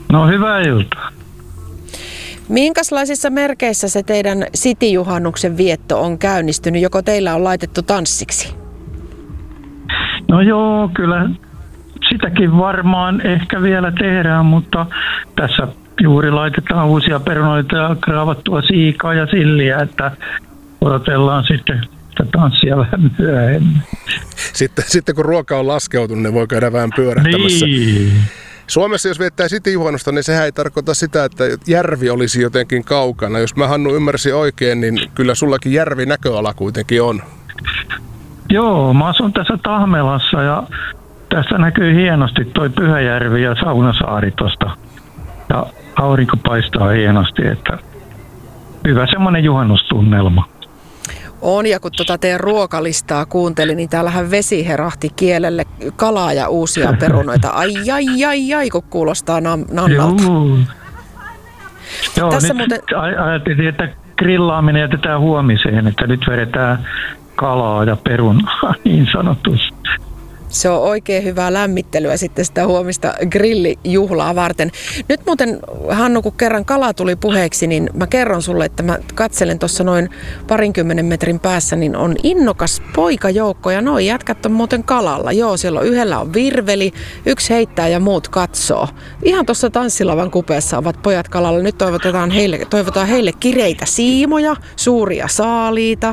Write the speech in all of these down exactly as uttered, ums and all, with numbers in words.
No hyvää iltaa. Minkälaisissa merkeissä se teidän City-juhannuksen vietto on käynnistynyt? Joko teillä on laitettu tanssiksi? No joo, kyllä sitäkin varmaan ehkä vielä tehdään, mutta tässä juuri laitetaan uusia perunoita ja kraavattua siikaa ja silliä, että odotellaan sitten sitä tanssia vähän myöhemmin. Sitten, sitten kun ruoka on laskeutunut, niin voi käydä vähän pyörähtämässä. Niin. Suomessa jos viettää City-juhannusta, niin sehän ei tarkoita sitä, että järvi olisi jotenkin kaukana. Jos mä Hannu ymmärsin oikein, niin kyllä sullakin järvi näköala kuitenkin on. Joo, mä asun tässä Tahmelassa ja tässä näkyy hienosti toi Pyhäjärvi ja Saunasaari tosta. Ja aurinko paistaa hienosti, että hyvä semmoinen juhannustunnelma. On, ja kun tuota teidän ruokalistaa kuuntelin, niin täällähän vesi herahti kielelle, kalaa ja uusia perunoita. Ai, ai, ai, ai, kun kuulostaa nam- nannalta. Joo, Joo Tässä nyt muuten... ajattelin, että grillaaminen jätetään huomiseen, että nyt vedetään kalaa ja perunaa niin sanotusti. Se on oikein hyvää lämmittelyä sitten sitä huomista grillijuhlaa varten. Nyt muuten, Hannu, kun kerran kala tuli puheeksi, niin mä kerron sulle, että mä katselen tuossa noin parinkymmenen metrin päässä, niin on innokas poikajoukko ja noi jätkät on muuten kalalla. Joo, siellä on yhdellä on virveli, yksi heittää ja muut katsoo. Ihan tuossa tanssilavan kupeessa ovat pojat kalalla. Nyt toivotetaan heille, toivotaan heille kireitä siimoja, suuria saaliita.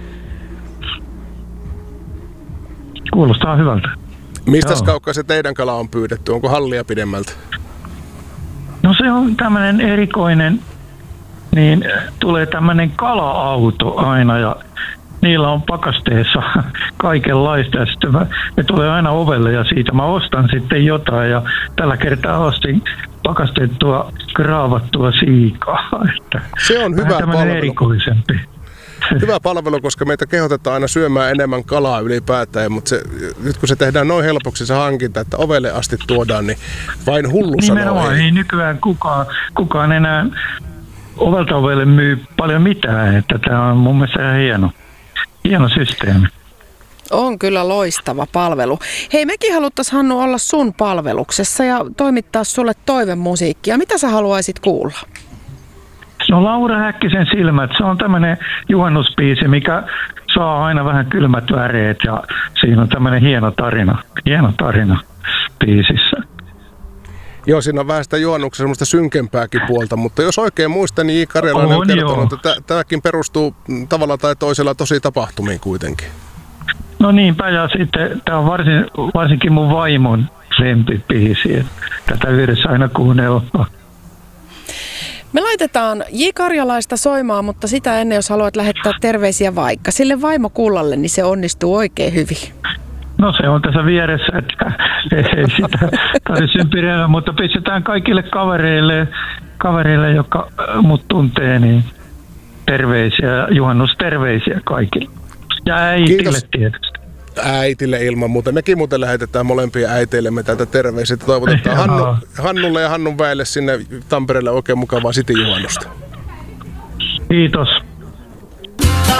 Kuulostaa hyvältä. Mistäs kaukaa se teidän kala on pyydetty? Onko hallia pidemmältä? No se on tämmöinen erikoinen, niin tulee tämmöinen kala-auto aina ja niillä on pakasteessa kaikenlaista ja sitten mä, ne tulee aina ovelle ja siitä mä ostan sitten jotain ja tällä kertaa ostin pakastettua, kraavattua siikaa. Että se on hyvä palvelu. Erikoisempi. Hyvä palvelu, koska meitä kehotetaan aina syömään enemmän kalaa ylipäätään, mutta se, nyt kun se tehdään noin helpoksi se hankinta, että ovelle asti tuodaan, niin vain hullu sanoo ei. Ei nykyään kukaan, kukaan enää ovelta ovelle myy paljon mitään, että tämä on mun mielestä ihan hieno, hieno systeemi. On kyllä loistava palvelu. Hei, mekin haluttaisiin, Hannu, olla sun palveluksessa ja toimittaa sulle toivemusiikkia. Mitä sä haluaisit kuulla? No Laura Häkkisen Silmät, se on tämmöinen juhannuspiisi, mikä saa aina vähän kylmät väreet ja siinä on tämmöinen hieno tarina, hieno tarina biisissä. Joo, siinä on vähän sitä juhannuksen semmoista synkempääkin puolta, mutta jos oikein muistan, niin J. Karjalainen on kertonut, joo, että tämäkin perustuu tavalla tai toisella tosi tapahtumiin kuitenkin. No niinpä, ja sitten tämä on varsin, varsinkin mun vaimon lempibiisi, että tätä yhdessä aina kuunnellaan. Me laitetaan J. Karjalaista soimaan, mutta sitä ennen, jos haluat lähettää terveisiä vaikka sille vaimokullalle, niin se onnistuu oikein hyvin. No se on tässä vieressä, että ei sitä tarvitse ympärillä, mutta pistetään kaikille kavereille, kavereille, jotka mut tuntee, niin terveisiä, juhannusterveisiä kaikille. Ja äitille Kiitos. Tietysti. Äitille ilman muuta. Mekin muuten lähetetään molempia äiteillemme täältä terveisiä. Toivotetaan Hannu, Hannulle ja Hannun väelle sinne Tampereelle oikein mukavaa City-juhannusta. Kiitos.